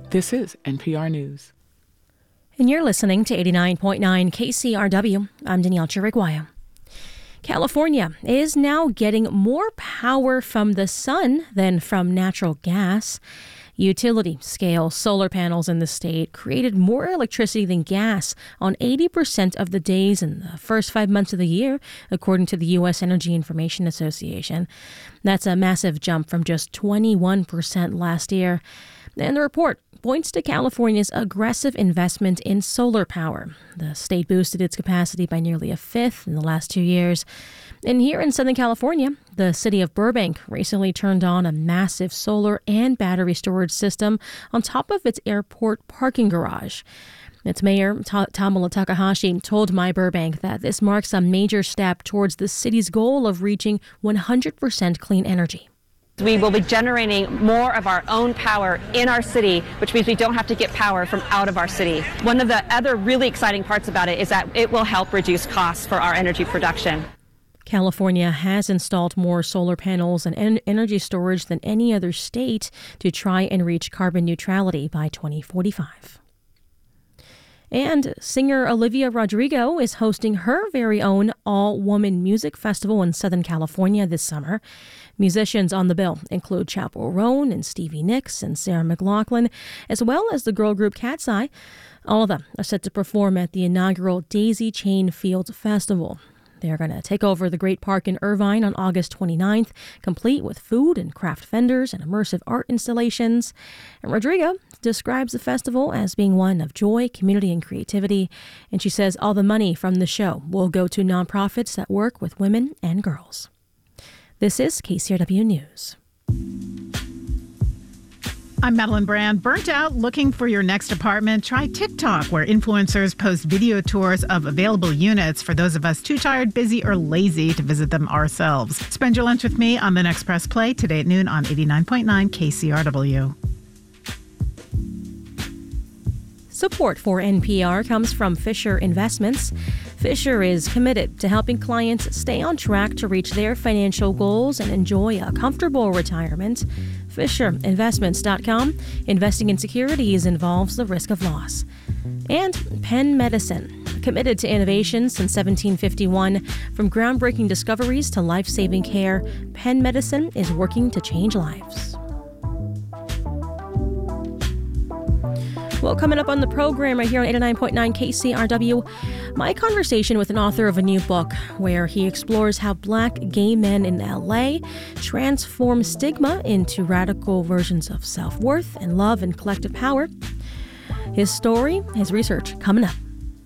This is NPR News. And you're listening to 89.9 KCRW. I'm Danielle Chiriguaya. California is now getting more power from the sun than from natural gas. Utility-scale solar panels in the state created more electricity than gas on 80% of the days in the first 5 months of the year, according to the U.S. Energy Information Association. That's a massive jump from just 21% last year. And the report points to California's aggressive investment in solar power. The state boosted its capacity by nearly a fifth in the last 2 years. And here in Southern California, the city of Burbank recently turned on a massive solar and battery storage system on top of its airport parking garage. Its mayor, Tamala Takahashi, told My Burbank that this marks a major step towards the city's goal of reaching 100% clean energy. We will be generating more of our own power in our city, which means we don't have to get power from out of our city. One of the other really exciting parts about it is that it will help reduce costs for our energy production. California has installed more solar panels and energy storage than any other state to try and reach carbon neutrality by 2045. And singer Olivia Rodrigo is hosting her very own all-woman music festival in Southern California this summer. Musicians on the bill include Chappell Roan and Stevie Nicks and Sarah McLachlan, as well as the girl group Cat's Eye. All of them are set to perform at the inaugural Daisy Chain Field Festival. They're going to take over the Great Park in Irvine on August 29th, complete with food and craft vendors and immersive art installations. And Rodrigo describes the festival as being one of joy, community, and creativity. And she says all the money from the show will go to nonprofits that work with women and girls. This is KCRW News. I'm Madeline Brand. Burnt out looking for your next apartment? Try TikTok, where influencers post video tours of available units for those of us too tired, busy, or lazy to visit them ourselves. Spend your lunch with me on the next Press Play today at noon on 89.9 KCRW. Support for NPR comes from Fisher Investments. Fisher is committed to helping clients stay on track to reach their financial goals and enjoy a comfortable retirement. FisherInvestments.com. Investing in securities involves the risk of loss. And Penn Medicine, committed to innovation since 1751. From groundbreaking discoveries to life-saving care, Penn Medicine is working to change lives. Well, coming up on the program right here on 89.9 KCRW, my conversation with an author of a new book where he explores how Black gay men in L.A. transform stigma into radical versions of self-worth and love and collective power. His story, his research, coming up.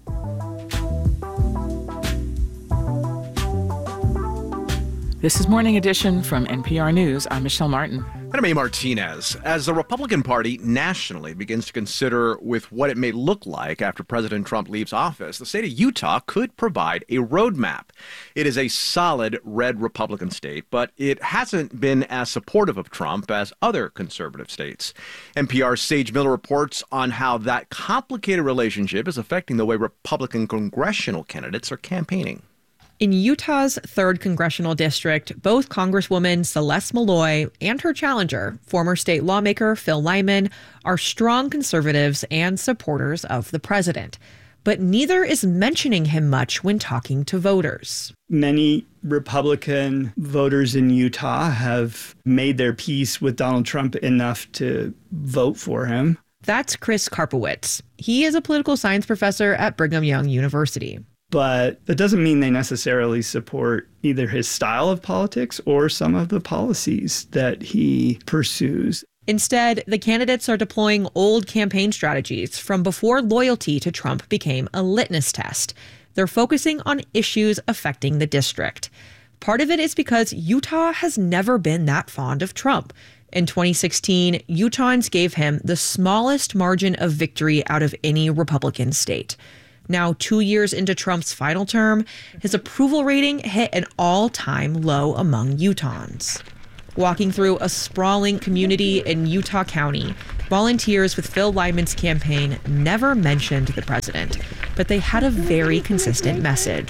This is Morning Edition from NPR News. I'm Michelle Martin. And I'm A. Martinez. As the Republican Party nationally begins to consider with what it may look like after President Trump leaves office, the state of Utah could provide a roadmap. It is a solid red Republican state, but it hasn't been as supportive of Trump as other conservative states. NPR's Sage Miller reports on how that complicated relationship is affecting the way Republican congressional candidates are campaigning. In Utah's 3rd Congressional District, both Congresswoman Celeste Malloy and her challenger, former state lawmaker Phil Lyman, are strong conservatives and supporters of the president. But neither is mentioning him much when talking to voters. Many Republican voters in Utah have made their peace with Donald Trump enough to vote for him. That's Chris Karpowitz. He is a political science professor at Brigham Young University. But that doesn't mean they necessarily support either his style of politics or some of the policies that he pursues. Instead, the candidates are deploying old campaign strategies from before loyalty to Trump became a litmus test. They're focusing on issues affecting the district. Part of it is because Utah has never been that fond of Trump. In 2016, Utahns gave him the smallest margin of victory out of any Republican state. Now, 2 years into Trump's final term, his approval rating hit an all-time low among Utahns. Walking through a sprawling community in Utah County, volunteers with Phil Lyman's campaign never mentioned the president, but they had a very consistent message.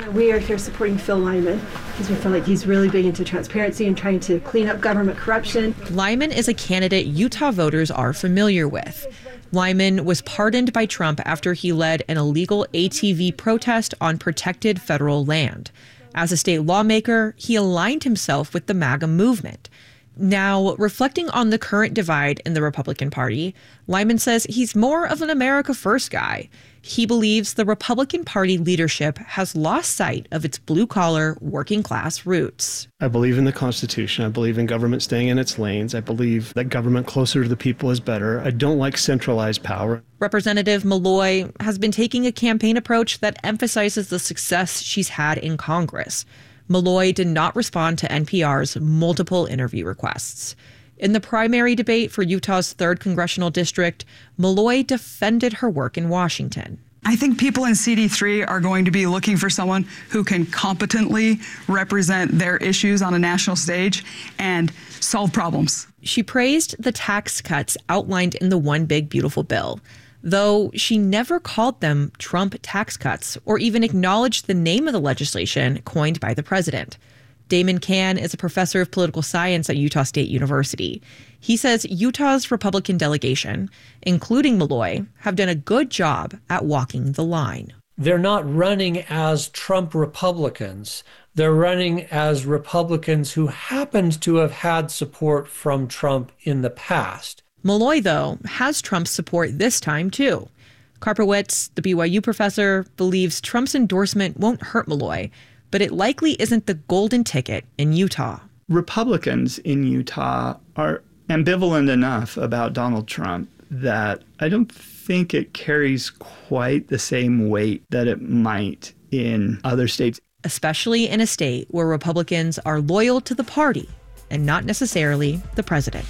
We are here supporting Phil Lyman because we feel like he's really big into transparency and trying to clean up government corruption. Lyman is a candidate Utah voters are familiar with. Lyman was pardoned by Trump after he led an illegal ATV protest on protected federal land. As a state lawmaker, he aligned himself with the MAGA movement. Now, reflecting on the current divide in the Republican Party, Lyman says he's more of an America First guy. He believes the Republican Party leadership has lost sight of its blue-collar, working-class roots. I believe in the Constitution. I believe in government staying in its lanes. I believe that government closer to the people is better. I don't like centralized power. Representative Malloy has been taking a campaign approach that emphasizes the success she's had in Congress. Malloy did not respond to NPR's multiple interview requests. In the primary debate for Utah's 3rd congressional district, Malloy defended her work in Washington. I think people in CD3 are going to be looking for someone who can competently represent their issues on a national stage and solve problems. She praised the tax cuts outlined in the One Big Beautiful Bill, though she never called them Trump tax cuts or even acknowledged the name of the legislation coined by the president. Damon Cann is a professor of political science at Utah State University. He says Utah's Republican delegation, including Malloy, have done a good job at walking the line. They're not running as Trump Republicans. They're running as Republicans who happened to have had support from Trump in the past. Malloy, though, has Trump's support this time, too. Karpowicz, the BYU professor, believes Trump's endorsement won't hurt Malloy, but it likely isn't the golden ticket in Utah. Republicans in Utah are ambivalent enough about Donald Trump that I don't think it carries quite the same weight that it might in other states. Especially in a state where Republicans are loyal to the party and not necessarily the president.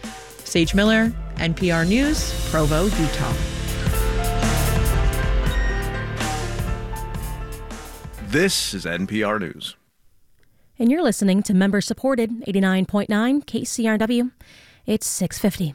Sage Miller, NPR News, Provo, Utah. This is NPR News. And you're listening to member-supported 89.9 KCRW. It's 6:50.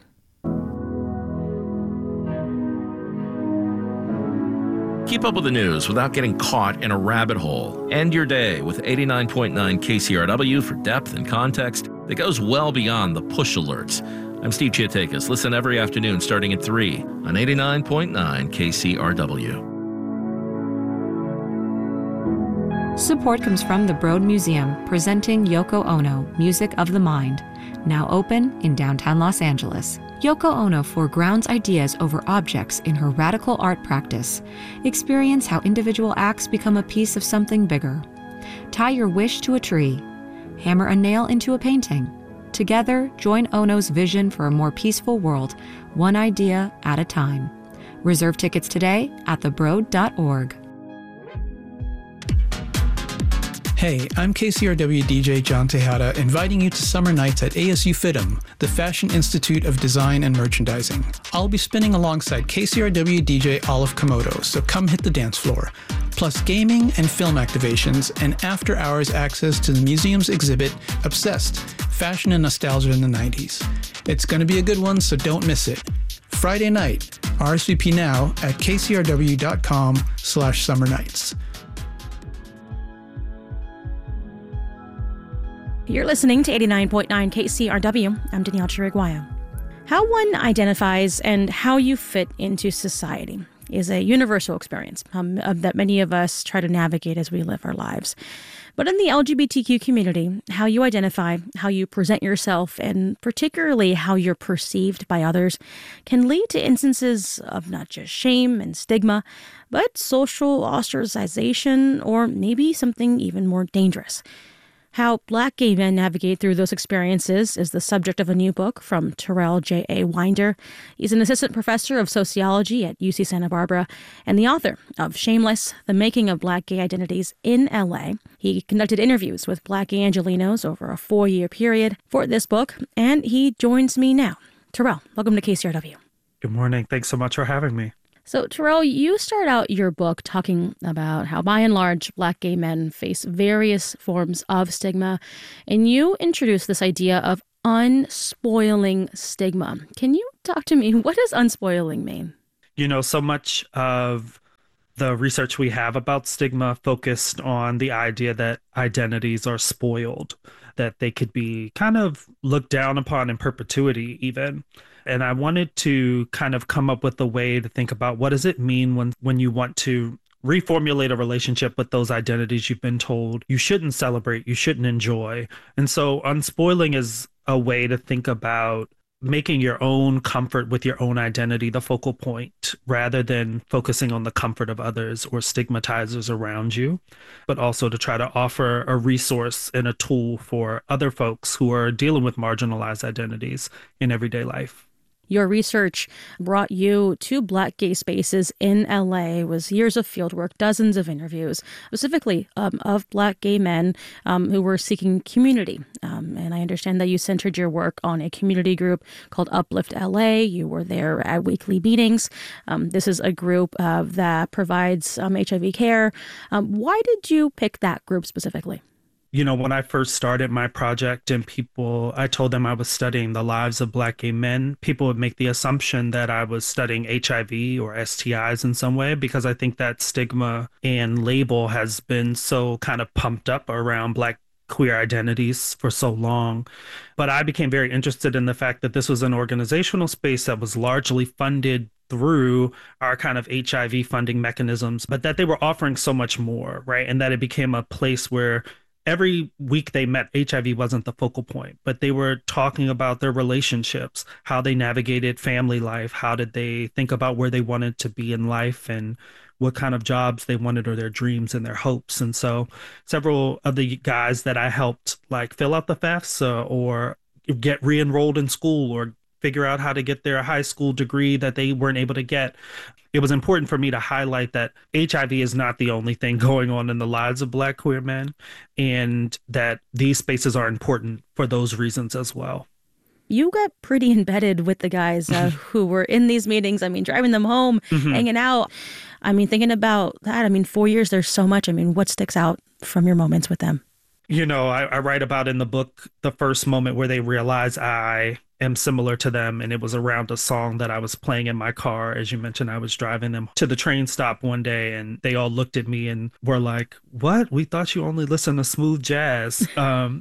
Keep up with the news without getting caught in a rabbit hole. End your day with 89.9 KCRW for depth and context that goes well beyond the push alerts. I'm Steve Chiatakis. Listen every afternoon starting at 3 on 89.9 KCRW. Support comes from the Broad Museum, presenting Yoko Ono, Music of the Mind, now open in downtown Los Angeles. Yoko Ono foregrounds ideas over objects in her radical art practice. Experience how individual acts become a piece of something bigger. Tie your wish to a tree. Hammer a nail into a painting. Together, join Ono's vision for a more peaceful world, one idea at a time. Reserve tickets today at thebroad.org. Hey, I'm KCRW DJ John Tejada, inviting you to Summer Nights at ASU FITM, the Fashion Institute of Design and Merchandising. I'll be spinning alongside KCRW DJ Olive Komodo, so come hit the dance floor. Plus gaming and film activations, and after-hours access to the museum's exhibit, Obsessed, Fashion and Nostalgia in the 90s. It's going to be a good one, so don't miss it. Friday night, RSVP now at kcrw.com/summernights. You're listening to 89.9 KCRW. I'm Danielle Chiriguayo. How one identifies and how you fit into society is a universal experience that many of us try to navigate as we live our lives. But in the LGBTQ community, how you identify, how you present yourself, and particularly how you're perceived by others can lead to instances of not just shame and stigma, but social ostracization or maybe something even more dangerous. How Black gay men navigate through those experiences is the subject of a new book from Terrell J.A. Winder. He's an assistant professor of sociology at UC Santa Barbara and the author of Shameless, The Making of Black Gay Identities in L.A. He conducted interviews with Black gay Angelenos over a 4-year period for this book, and he joins me now. Terrell, welcome to KCRW. Good morning. Thanks so much for having me. So, Terrell, you start out your book talking about how, by and large, Black gay men face various forms of stigma, and you introduce this idea of unspoiling stigma. Can you talk to me? What does unspoiling mean? You know, so much of the research we have about stigma focused on the idea that identities are spoiled, that they could be kind of looked down upon in perpetuity even. And I wanted to kind of come up with a way to think about what does it mean when you want to reformulate a relationship with those identities you've been told you shouldn't celebrate, you shouldn't enjoy. And so unspoiling is a way to think about making your own comfort with your own identity the focal point, rather than focusing on the comfort of others or stigmatizers around you, but also to try to offer a resource and a tool for other folks who are dealing with marginalized identities in everyday life. Your research brought you to Black gay spaces in LA. It was years of fieldwork, dozens of interviews, specifically of Black gay men who were seeking community. And I understand that you centered your work on a community group called Uplift LA. You were there at weekly meetings. This is a group that provides HIV care. Why did you pick that group specifically? You know, when I first started my project and I told them I was studying the lives of Black gay men, people would make the assumption that I was studying HIV or STIs in some way, because I think that stigma and label has been so kind of pumped up around Black queer identities for so long. But I became very interested in the fact that this was an organizational space that was largely funded through our kind of HIV funding mechanisms, but that they were offering so much more, right? And that it became a place where every week they met, HIV wasn't the focal point, but they were talking about their relationships, how they navigated family life, how did they think about where they wanted to be in life and what kind of jobs they wanted or their dreams and their hopes. And so several of the guys that I helped like fill out the FAFSA or get re-enrolled in school or figure out how to get their high school degree that they weren't able to get. It was important for me to highlight that HIV is not the only thing going on in the lives of Black queer men, and that these spaces are important for those reasons as well. You got pretty embedded with the guys who were in these meetings. I mean, driving them home, hanging out. I mean, thinking about that. I mean, 4 years, there's so much. I mean, what sticks out from your moments with them? You know, I write about in the book the first moment where they realize I am similar to them. And it was around a song that I was playing in my car. As you mentioned, I was driving them to the train stop one day and they all looked at me and were like, what? We thought you only listen to smooth jazz. And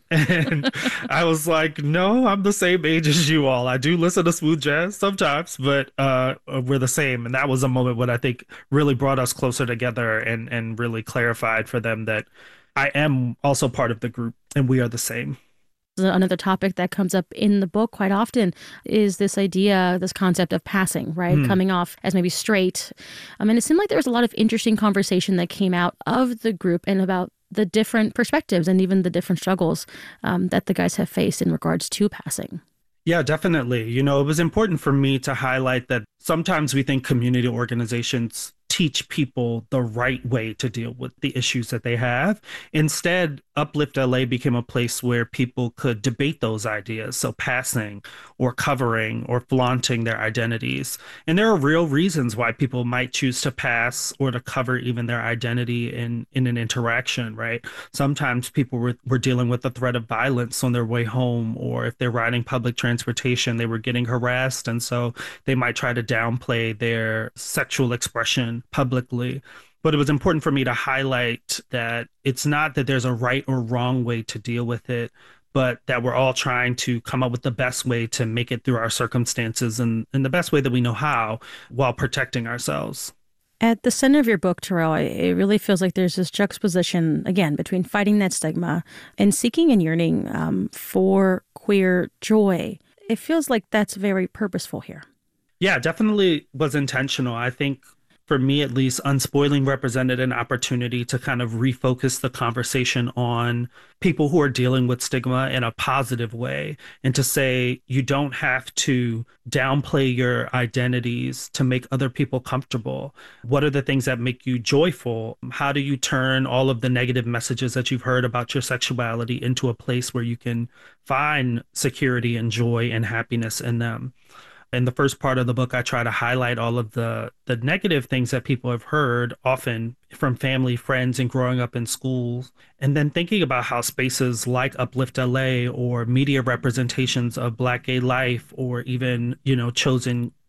I was like, no, I'm the same age as you all. I do listen to smooth jazz sometimes, but we're the same. And that was a moment when I think really brought us closer together and really clarified for them that I am also part of the group and we are the same. Another topic that comes up in the book quite often is this idea, this concept of passing, right? Coming off as maybe straight. And it seemed like there was a lot of interesting conversation that came out of the group and about the different perspectives and even the different struggles that the guys have faced in regards to passing. Yeah, definitely. You know, it was important for me to highlight that sometimes we think community organizations teach people the right way to deal with the issues that they have. Instead, Uplift LA became a place where people could debate those ideas. So passing or covering or flaunting their identities. And there are real reasons why people might choose to pass or to cover even their identity in an interaction, right? Sometimes people were dealing with the threat of violence on their way home, or if they're riding public transportation, they were getting harassed. And so they might try to downplay their sexual expression publicly. But it was important for me to highlight that it's not that there's a right or wrong way to deal with it, but that we're all trying to come up with the best way to make it through our circumstances and the best way that we know how, while protecting ourselves. At the center of your book, Terrell, it really feels like there's this juxtaposition, again, between fighting that stigma and seeking and yearning for queer joy. It feels like that's very purposeful here. Yeah, definitely was intentional. I think for me, at least, Unspoiling represented an opportunity to kind of refocus the conversation on people who are dealing with stigma in a positive way, and to say you don't have to downplay your identities to make other people comfortable. What are the things that make you joyful? How do you turn all of the negative messages that you've heard about your sexuality into a place where you can find security and joy and happiness in them? In the first part of the book, I try to highlight all of the negative things that people have heard, often from family, friends, and growing up in schools. And then thinking about how spaces like Uplift LA or media representations of Black gay life, or even, chosen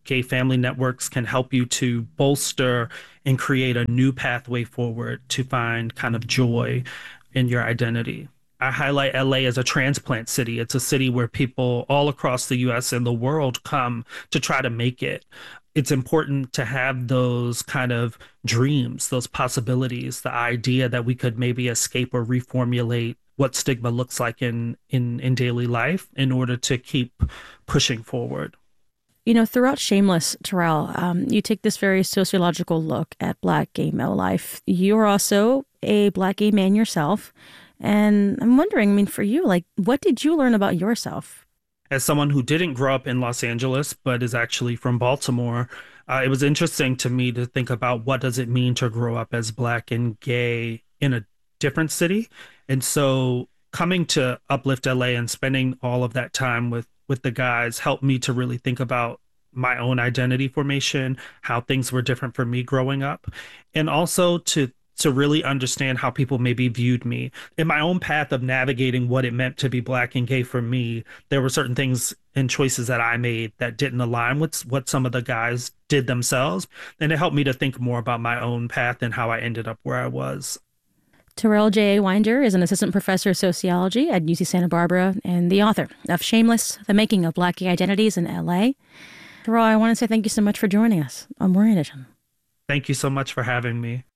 gay family networks can help you to bolster and create a new pathway forward to find kind of joy in your identity. I highlight LA as a transplant city. It's a city where people all across the US and the world come to try to make it. It's important to have those kind of dreams, those possibilities, the idea that we could maybe escape or reformulate what stigma looks like in daily life in order to keep pushing forward. You know, throughout Shameless, Terrell, you take this very sociological look at Black gay male life. You're also a Black gay man yourself. And I'm wondering, I mean, for you, like, what did you learn about yourself? As someone who didn't grow up in Los Angeles, but is actually from Baltimore, it was interesting to me to think about what does it mean to grow up as Black and gay in a different city. And so coming to Uplift LA and spending all of that time with the guys helped me to really think about my own identity formation, how things were different for me growing up, and also to really understand how people maybe viewed me. In my own path of navigating what it meant to be Black and gay for me, there were certain things and choices that I made that didn't align with what some of the guys did themselves. And it helped me to think more about my own path and how I ended up where I was. Terrell J.A. Winder is an assistant professor of sociology at UC Santa Barbara and the author of Shameless, The Making of Black Gay Identities in L.A. Terrell, I want to say thank you so much for joining us on Morning Edition. Thank you so much for having me.